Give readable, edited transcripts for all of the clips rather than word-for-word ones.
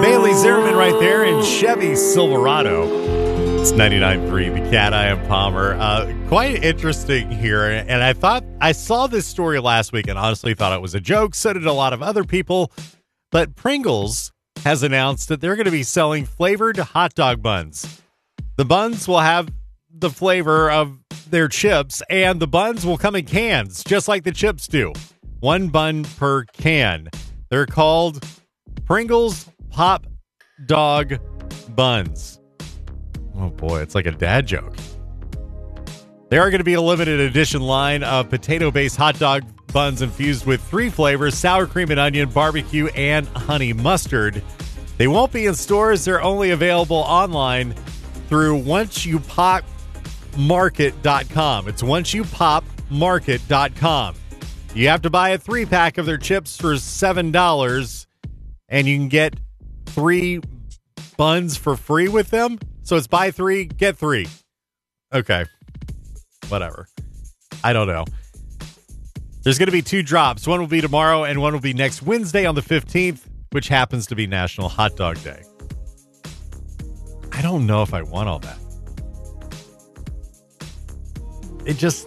Bailey Zimmerman right there in Chevy Silverado. It's 99.3 The Cat. I am Palmer. Quite interesting here. And I saw this story last week and honestly thought it was a joke. So did a lot of other people. But Pringles has announced that they're going to be selling flavored hot dog buns. The buns will have the flavor of their chips, and the buns will come in cans, just like the chips do. 1 bun per can. They're called Pringles Pop Dog Buns. Oh boy, it's like a dad joke. They are going to be a limited edition line of potato-based hot dog buns infused with 3 flavors: sour cream and onion, barbecue, and honey mustard. They won't be in stores. They're only available online through onceyoupopmarket.com. It's onceyoupopmarket.com. You have to buy a 3-pack of their chips for $7, and you can get 3 buns for free with them. So it's buy 3, get 3. Okay. Whatever. I don't know. There's going to be 2 drops. One will be tomorrow, and one will be next Wednesday on the 15th, which happens to be National Hot Dog Day. I don't know if I want all that. It just...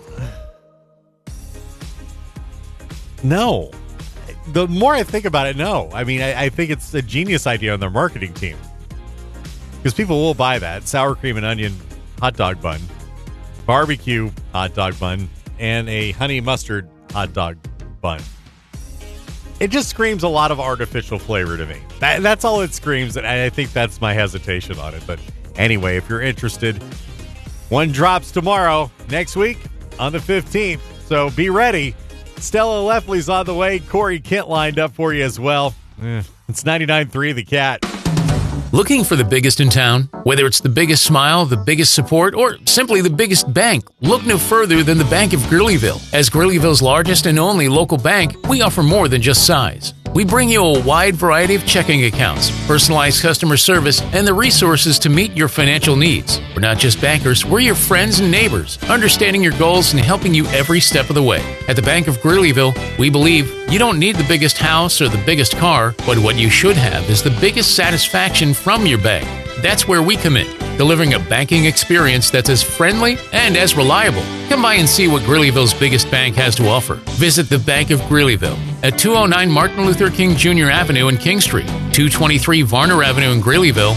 No. The more I think about it, no. I mean, I think it's a genius idea on their marketing team. Because people will buy that. Sour cream and onion hot dog bun, barbecue hot dog bun, and a honey mustard hot dog bun. It just screams a lot of artificial flavor to me. That's all it screams, and I think that's my hesitation on it. But anyway, if you're interested, one drops tomorrow, next week on the 15th. So be ready. Stella Lefley's on the way. Corey Kent lined up for you as well. It's 99.3 The Cat. Looking for the biggest in town? Whether it's the biggest smile, the biggest support, or simply the biggest bank, look no further than the Bank of Greeleyville. As Greeleyville's largest and only local bank, we offer more than just size. We bring you a wide variety of checking accounts, personalized customer service, and the resources to meet your financial needs. We're not just bankers, we're your friends and neighbors, understanding your goals and helping you every step of the way. At the Bank of Greeleyville, we believe you don't need the biggest house or the biggest car, but what you should have is the biggest satisfaction from your bank. That's where we come in, delivering a banking experience that's as friendly and as reliable. Come by and see what Greeleyville's biggest bank has to offer. Visit the Bank of Greeleyville at 209 Martin Luther King Jr. Avenue in King Street, 223 Varner Avenue in Greeleyville,